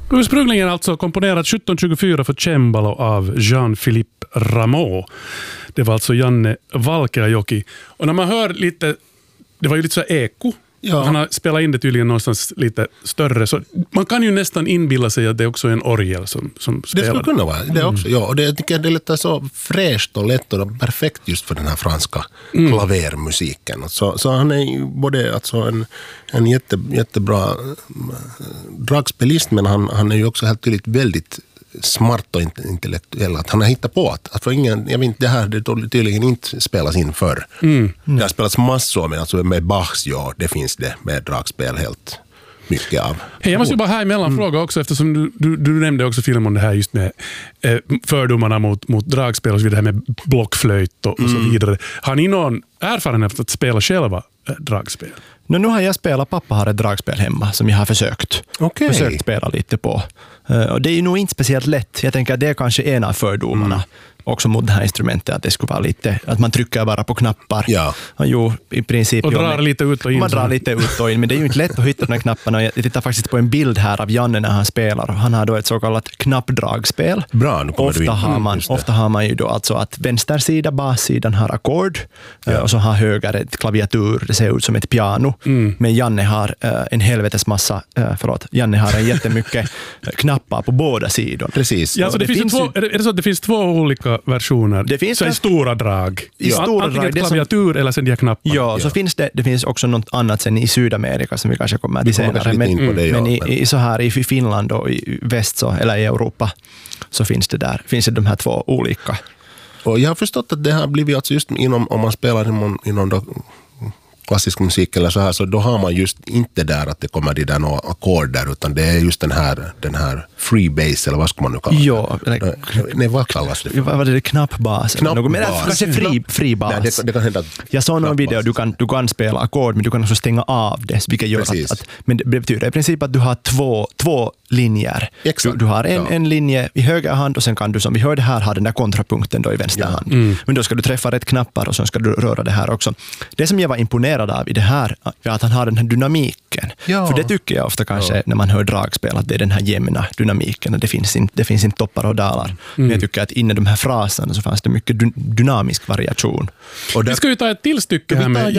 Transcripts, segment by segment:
Ursprungligen alltså komponerat 1724 för cembalo av Jean-Philippe Rameau. Det var alltså Janne Valkeajoki. Och när man hör lite, det var ju lite så eko. Ja. Han har spelat in det tydligen någonstans lite större. Så man kan ju nästan inbilla sig att det är också en orgel som spelar. Det skulle kunna vara det också. Ja, och det tycker jag det låter så fräscht och lätt och perfekt just för den här franska klavermusiken. Så han är ju både alltså en jättebra dragspelist, men han är ju också helt tydligt väldigt smart och intellektuell. Att han har hittat på att för ingen, jag vet inte, det här det tydligen inte spelas in förr. Det har spelats massor med, alltså med Bachs, ja, det finns det med dragspel helt mycket av. Hej, jag måste ju bara här emellan fråga också, eftersom du nämnde också film om det här just med fördomarna mot dragspel och så vidare, det här med blockflöjt och så vidare. Har ni någon erfarenhet att spela själva dragspel? Nu har jag spelat, pappa har ett dragspel hemma som jag har försökt spela lite på. Och det är ju nog inte speciellt lätt. Jag tänker att det är kanske en av fördomarna också mot det här instrumentet, att det skulle vara lite, att man trycker bara på knappar. Ja. Jo, i princip. Och drar lite ut och in. Man drar lite ut och in, men det är ju inte lätt att hitta de här knapparna. Jag tittar faktiskt på en bild här av Janne när han spelar. Han har då ett så kallat knappdragspel. Bra, nu kommer du in. Ofta har man ju då alltså att vänstersida, bassidan har ackord och så har höger ett klaviatur, det ser ut som ett piano. Men Janne har en helvetes massa, Janne har en jättemycket knappar på båda sidor. Precis. Ja, så det finns är det så att det finns två olika versioner? Det finns så i stora drag. Antingen klaviatur eller sen de här knapparna. Ja, så finns det finns också något annat sen i Sydamerika som vi kanske kommer till senare. Men i så här i Finland och i väst så, eller i Europa så finns det de här två olika. Och jag har förstått att det har blivit alltså just om man spelar inom klassisk musik eller så här, så då har man just inte där att det kommer de där några ackord där, utan det är just den här free bass, eller vad ska man nu kalla det? Ja, nej, vad kallas det? Vad är det? Knappbas? Kanske fri bas. Nej, det kan hända. Jag såg någon video, du kan spela ackord, men du kan också stänga av det, vilket gör att men det betyder i princip att du har två linjer. Du har en linje i höger hand och sen kan du, som vi hörde här, ha den där kontrapunkten då i vänster hand. Men då ska du träffa rätt knappar och sen ska du röra det här också. Det som jag var imponerad av i det här är att han har den här dynamiken. Ja. För det tycker jag ofta kanske när man hör dragspel, att det är den här jämna dynamiken och det finns inte toppar och dalar. Men jag tycker att inne i de här fraserna så fanns det mycket dynamisk variation. Och vi ska ju ta ett till stycke här med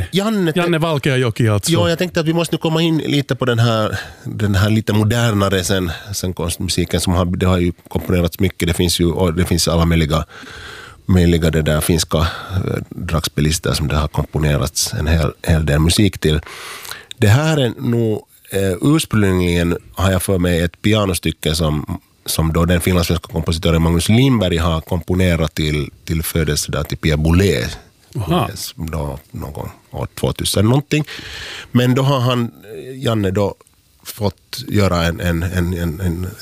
Janne Valkeajoki alltså. Ja, jag tänkte att vi måste nu komma in lite på den här lite modernare sen konstmusiken som det har ju komponerats mycket. Det finns alla möjliga det där finska dragspelister som det har komponerats en hel del musik till. Det här är nog ursprungligen, har jag för mig, ett pianostycke som då den finlandssvenska kompositören Magnus Lindberg har komponerat till födelsedag till Pierre Boulez då någon gång år 2000 någonting. Men då har Janne då fått göra en